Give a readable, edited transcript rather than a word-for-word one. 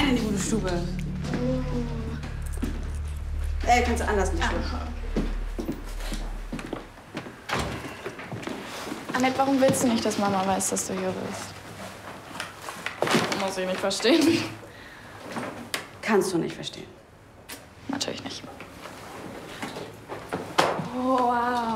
in die gute Stube. Kannst du anders nicht. Annette, warum willst du nicht, dass Mama weiß, dass du hier bist? Muss ich nicht verstehen. Kannst du nicht verstehen. Natürlich nicht. Oh, wow.